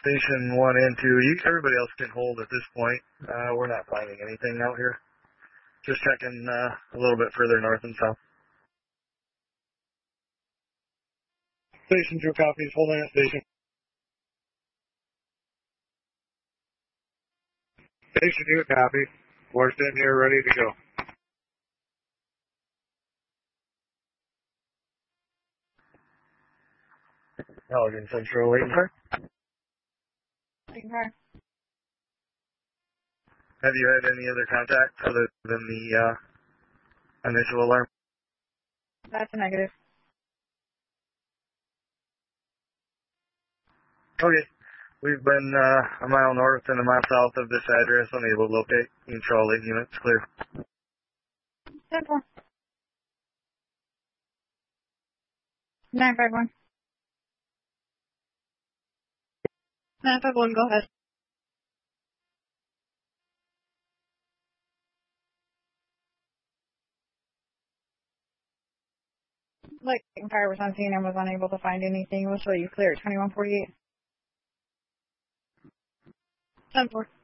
Station 1 and 2. Everybody else can hold at this point. We're not finding anything out here. Just checking a little bit further north and south. Station 2 copies. Holding at station. Station 2 copy. We're sitting here ready to go. Elgin Central, waiting for. Waiting for. Have you had any other contact other than the initial alarm? That's a negative. Okay. We've been a mile north and a mile south of this address, unable to locate. Control 8 units clear. 10-4. 951. 951, go ahead. Like, fire was on scene and was unable to find anything. We'll show you clear at 2148. 10-4.